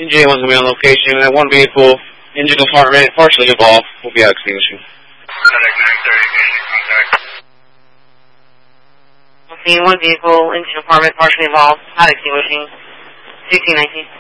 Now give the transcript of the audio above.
EJ1's going to be on location, and one vehicle, engine compartment, partially involved, will be out extinguishing. Scene, one vehicle, engine compartment, partially involved, out extinguishing, 1619.